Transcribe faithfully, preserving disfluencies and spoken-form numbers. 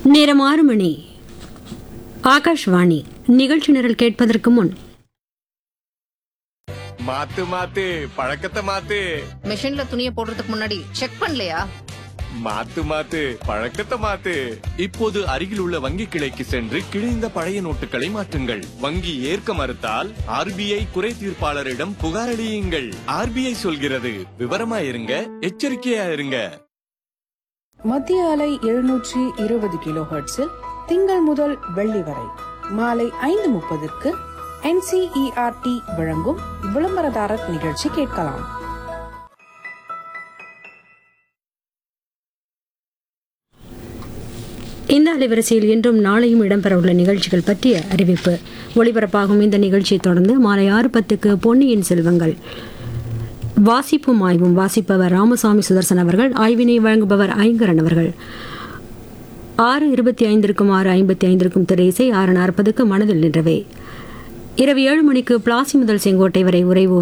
நேரம் ஆறு மணி. ஆகாஷ்வாணி நிகழ்ச்சி நிரல் கேட்பதற்கு முன் மாத்து மாத்து பழக்கத்தை மாத்து. மெஷின்ல துணியை போடுறதுக்கு முன்னாடி செக் பண்ணலையா? மாத்து மாத்து பழக்கத்தை மாத்து. இப்போது அருகில் உள்ள வங்கி கிளைக்கு சென்று கிழிந்த பழைய நோட்டுகளை மாற்றுங்கள். வங்கி ஏற்க மறுத்தால் ஆர்பிஐ குறை தீர்ப்பாளரிடம் புகாரளியுங்கள். ஆர்பிஐ சொல்கிறது, விவரமா இருங்க, எச்சரிக்கையா இருங்க. மத்திய அலை எழுநூற்றி இருபது கிலோ ஹெர்ட்ஸில் திங்கள் முதல் வெள்ளி வரை மாலை ஐந்து முப்பதுக்கு என்சிஇஆர்டி வழங்கும் விளம்பரதாரர் நிகழ்ச்சி கேட்கலாம். இந்த அலைவரிசையில் இன்றும் நாளையும் இடம்பெறவுள்ள நிகழ்ச்சிகள் பற்றிய அறிவிப்பு. ஒளிபரப்பாகும் இந்த நிகழ்ச்சியை தொடர்ந்து மாலை ஆறு பத்துக்கு பொன்னியின் செல்வங்கள் வாசிப்பும் ஆய்வும். வாசிப்பவர் ராமசாமி சுதர்சன் அவர்கள். ஆய்வினை வழங்குபவர் ஐங்கரன் அவர்கள். ஆறு இருபத்தி ஐந்திற்கும் ஆறு ஐம்பத்தி ஐந்திற்கும் திரை இசை. ஆறு நாற்பதுக்கு மனதில் நின்றவை. இரவு ஏழு மணிக்கு பிளாசி முதல் செங்கோட்டை வரை உரை